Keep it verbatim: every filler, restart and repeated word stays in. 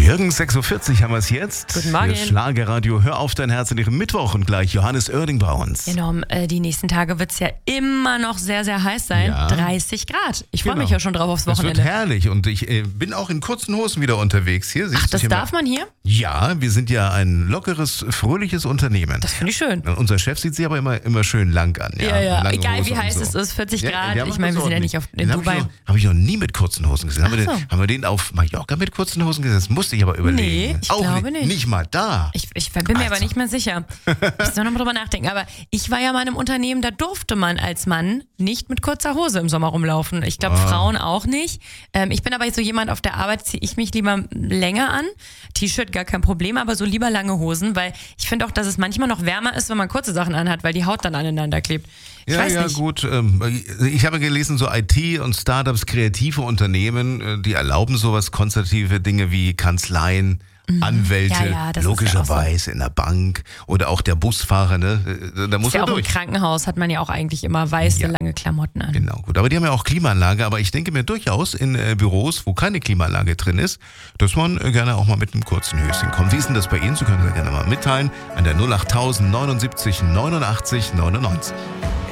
Jürgen, sechs Uhr vierzig haben wir es jetzt. Guten Morgen. Das Schlagerradio, hör auf dein Herz in ihrem Mittwoch und gleich Johannes Oerding bei uns. Genau, äh, die nächsten Tage wird es ja immer noch sehr, sehr heiß sein. Ja. dreißig Grad. Ich freue Genau. mich ja schon drauf aufs Das Wochenende. wird herrlich und ich äh, bin auch in kurzen Hosen wieder unterwegs hier. Siehst Ach, du das hier darf mal? man hier? Ja, wir sind ja ein lockeres, fröhliches Unternehmen. Das finde ich schön. Und unser Chef sieht sich aber immer, immer schön lang an. Ja, ja. Lange Egal Hose wie und heiß so. es ist, vierzig Ja, Grad. der ich macht meine, wir das sind ja ordentlich. nicht auf, in Den Dubai. Habe ich, noch- hab ich noch nie mit kurzen Hosen gesehen. Haben wir, Ach den, so. haben wir den auf Mallorca mit kurzen Hosen gesehen? Das musste ich aber überlegen. Nee, ich auch glaube nicht. nicht. Nicht mal da. Ich, ich bin mir aber Also. nicht mehr sicher. Ich muss noch mal drüber nachdenken. Aber ich war ja mal in einem Unternehmen, da durfte man als Mann nicht mit kurzer Hose im Sommer rumlaufen. Ich glaube, Ah. Frauen auch nicht. Ähm, ich bin aber so jemand, auf der Arbeit ziehe ich mich lieber länger an. T-Shirt gar kein Problem, aber so lieber lange Hosen, weil ich finde auch, dass es manchmal noch wärmer ist, wenn man kurze Sachen anhat, weil die Haut dann aneinander klebt. Ich Ja, weiß ja, nicht. gut. Ähm, Ich habe gelesen, so I T und Startups, kreative Unternehmen, äh, die erlauben sowas, konservative Dinge wie Kanzleien, Anwälte, Ja, ja, das ist logischerweise in der Bank oder auch der Busfahrer, ne? Äh, Da muss Ist ja er auch im durch. Krankenhaus hat man ja auch eigentlich immer weiße, Ja. lange Klamotten an. Genau, gut. Aber die haben ja auch Klimaanlage, aber ich denke mir durchaus in äh, Büros, wo keine Klimaanlage drin ist, dass man äh, gerne auch mal mit einem kurzen Höschen kommt. Wie ist denn das bei Ihnen? Sie können das gerne mal mitteilen an der null acht null null neunundsiebzig neunundachtzig neunundneunzig.